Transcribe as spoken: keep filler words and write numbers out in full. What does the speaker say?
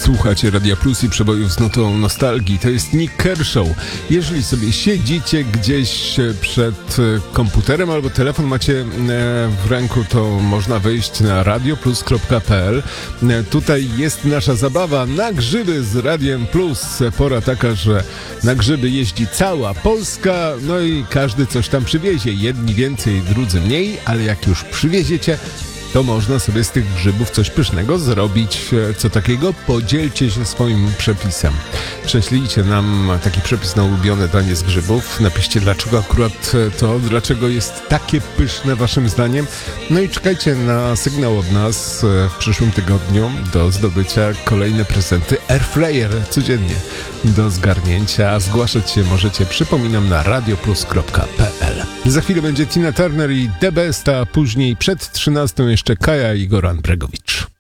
Słuchacie Radia Plus i przebojów z nutą nostalgii. To jest Nick Kershaw. Jeżeli sobie siedzicie gdzieś przed komputerem albo telefon macie w ręku, to można wejść na radioplus kropka pe el. Tutaj jest nasza zabawa na grzyby z Radiem Plus. Pora taka, że na grzyby jeździ cała Polska, no i każdy coś tam przywiezie. Jedni więcej, drudzy mniej, ale jak już przywieziecie, to można sobie z tych grzybów coś pysznego zrobić. Co takiego? Podzielcie się swoim przepisem. Prześlijcie nam taki przepis na ulubione danie z grzybów. Napiszcie, dlaczego akurat to, dlaczego jest takie pyszne waszym zdaniem. No i czekajcie na sygnał od nas w przyszłym tygodniu do zdobycia kolejne prezenty Airfryer codziennie do zgarnięcia. Zgłaszać się możecie, przypominam, na radioplus kropka pe el. Za chwilę będzie Tina Turner i The Best, a później przed trzynastą jeszcze Kaja i Goran Bregowicz.